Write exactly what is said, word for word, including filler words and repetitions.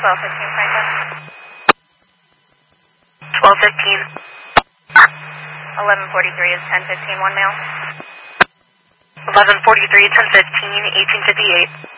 twelve fifteen, Franklin. twelve fifteen. eleven forty-three is ten fifteen, one male. eleven forty-three, ten fifteen, eighteen fifty-eight.